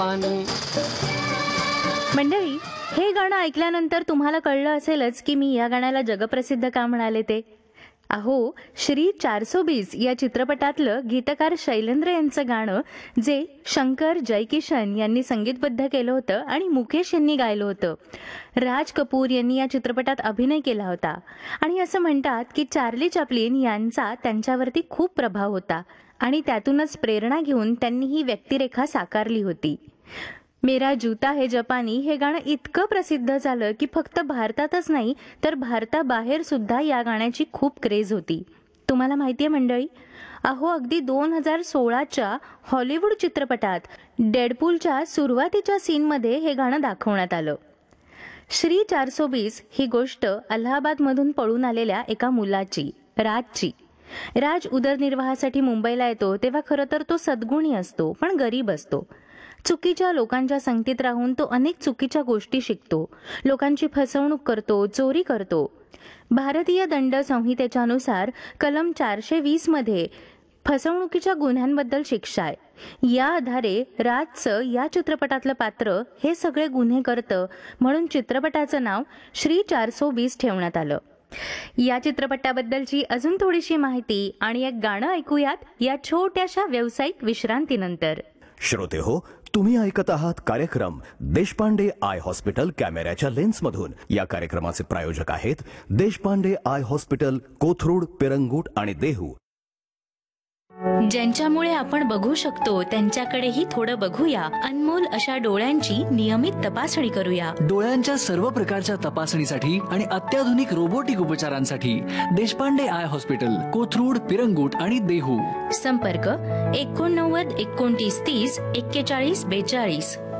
मंडळी, हे गाणं ऐकल्यानंतर तुम्हाला कळलं असेलच की मी या गाण्याला जगप्रसिद्ध का म्हणाले ते. अहो, श्री 420 या चित्रपटातलं गीतकार शैलेंद्र यांचं गाणं, जे शंकर जयकिशन यांनी संगीतबद्ध केलं होतं आणि मुकेश यांनी गायलं होतं. राज कपूर यांनी या चित्रपटात अभिनय केला होता आणि असं म्हणतात की चार्ली चॅप्लिन यांचा त्यांच्यावरती खूप प्रभाव होता आणि त्यातूनच प्रेरणा घेऊन त्यांनी ही व्यक्तिरेखा साकारली होती. मेरा जूता है जपानी हे गाणं इतकं प्रसिद्ध झालं की फक्त भारतातच नाही तर भारताबाहेर सुद्धा या गाण्याची खूप क्रेज होती. तुम्हाला माहितीये मंडळी, अहो अगदी 2016च्या हॉलिवूड चित्रपटात डेडपूलच्या सुरुवातीच्या सीनमध्ये हे गाणं दाखवण्यात आलं. श्री 420 ही गोष्ट अलाहाबादमधून पळून आलेल्या एका मुलाची, राजची. राज उदरनिर्वाहासाठी मुंबईला येतो तेव्हा खरं तर तो सद्गुणी असतो पण गरीब असतो. चुकीच्या लोकांच्या संगतीत राहून तो अनेक चुकीच्या गोष्टी शिकतो, लोकांची फसवणूक करतो, चोरी करतो. भारतीय दंड संहितेच्या नुसार कलम 420 मध्ये फसवणुकीच्या गुन्ह्यांबद्दल शिक्षा आहे. या आधारे राजचं या चित्रपटातलं पात्र हे सगळे गुन्हे करतं म्हणून चित्रपटाचं नाव श्री 420 ठेवण्यात आलं. या चित्रपटाबद्दलची अजून थोडीशी माहिती आणि एक गाणं ऐकूयात या छोट्याशा व्यावसायिक विश्रांतीनंतर. श्रोते हो, तुम्ही ऐकत आहात कार्यक्रम देशपांडे आय हॉस्पिटल कॅमेऱ्याच्या लेन्समधून. या कार्यक्रमाचे प्रायोजक आहेत देशपांडे आय हॉस्पिटल, कोथरूड, पिरंगूट आणि देहू. ज्यांच्यामुळे आपण बघू शकतो त्यांच्याकडेही थोडं बघूया. अनमोल अशा डोळ्यांची नियमित तपासणी करूया. डोळ्यांच्या सर्व प्रकारच्या तपासणीसाठी आणि अत्याधुनिक रोबोटिक उपचारांसाठी देशपांडे आय हॉस्पिटल, कोथरूड, पिरंगूट आणि देहू. संपर्क 89 29 30 41 42.